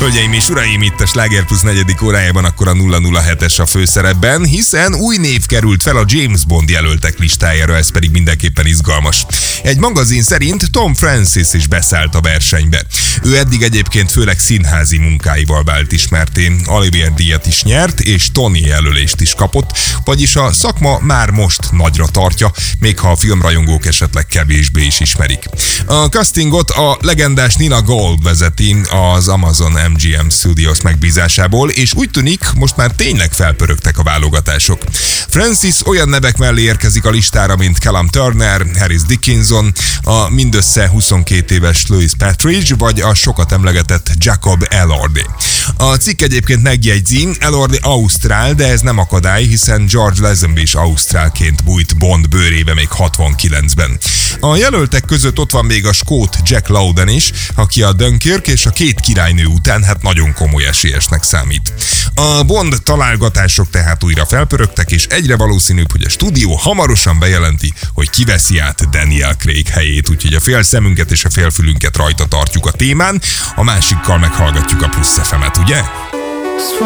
hölgyeim és uraim, itt a Sláger Plus 4. órájában akkor a 007-es a főszerepben, hiszen új név került fel a James Bond jelöltek listájára, ez pedig mindenképpen izgalmas. Egy magazin szerint Tom Francis is beszállt a versenybe. Ő eddig egyébként főleg színházi munkáival vált ismerté, Olivier-díjat is nyert, és Tony jelölést is kapott, vagyis a szakma már most nagyra tartja, még ha a filmrajongók esetleg kevésbé is ismerik. A castingot a legendás Nina Gold vezeti az Amazon MGM Studios megbízásából, és úgy tűnik, most már tényleg felpörögtek a válogatások. Francis olyan nevek mellé érkezik a listára, mint Callum Turner, Harris Dickinson, a mindössze 22 éves Louis Partridge, vagy a sokat emlegetett Jacob Elordi. A cikk egyébként megjegyzi, Elordi ausztrál, de ez nem akadály, hiszen George Lazenby is ausztrálként bújt Bond bőrébe még 69-ben. A jelöltek között ott van még a skót Jack Lowden is, aki a Dunkirk és a két királynő után hát nagyon komoly esélyesnek számít. A Bond találgatások tehát újra felpörögtek, és egyre valószínűbb, hogy a stúdió hamarosan bejelenti, hogy kiveszi át Daniel Craig helyét, úgyhogy a fél szemünket és a fél fülünket rajta tartjuk a témán, a másikkal meghallgatjuk a Plusz FM-et, ugye?